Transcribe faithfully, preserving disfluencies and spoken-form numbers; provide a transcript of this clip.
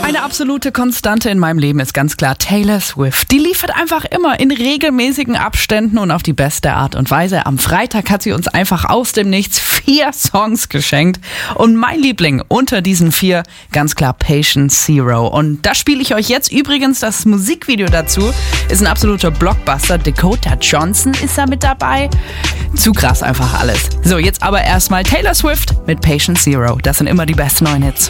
Eine absolute Konstante in meinem Leben ist ganz klar Taylor Swift. Die liefert einfach immer in regelmäßigen Abständen und auf die beste Art und Weise. Am Freitag hat sie uns einfach aus dem Nichts vier Songs geschenkt. Und mein Liebling unter diesen vier, ganz klar Patient Zero. Und da spiele ich euch jetzt übrigens das Musikvideo dazu. Ist ein absoluter Blockbuster. Dakota Johnson ist da mit dabei. Zu krass einfach alles. So, jetzt aber erstmal Taylor Swift mit Patient Zero. Das sind immer die besten neuen Hits.